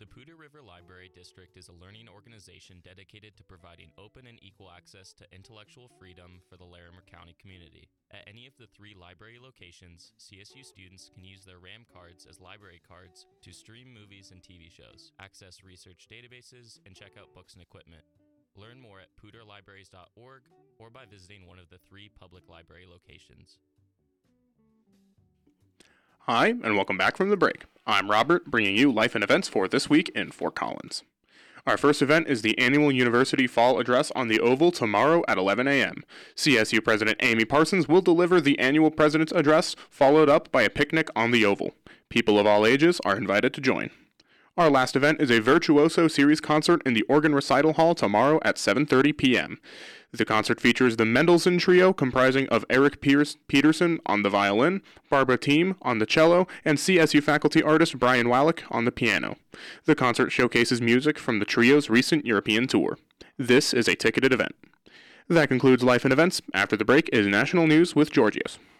The Poudre River Library District is a learning organization dedicated to providing open and equal access to intellectual freedom for the Larimer County community. At any of the 3 library locations, CSU students can use their RAM cards as library cards to stream movies and TV shows, access research databases, and check out books and equipment. Learn more at poudrelibraries.org or by visiting one of the 3 public library locations. Hi, and welcome back from the break. I'm Robert, bringing you life and events for this week in Fort Collins. Our first event is the annual University Fall Address on the Oval tomorrow at 11 a.m. CSU President Amy Parsons will deliver the annual President's Address, followed up by a picnic on the Oval. People of all ages are invited to join. Our last event is a Virtuoso Series concert in the Organ Recital Hall tomorrow at 7:30 p.m. The concert features the Mendelssohn Trio, comprising of Eric Peterson on the violin, Barbara Team on the cello, and CSU faculty artist Brian Wallach on the piano. The concert showcases music from the trio's recent European tour. This is a ticketed event. That concludes Life and Events. After the break is National News with Georgios.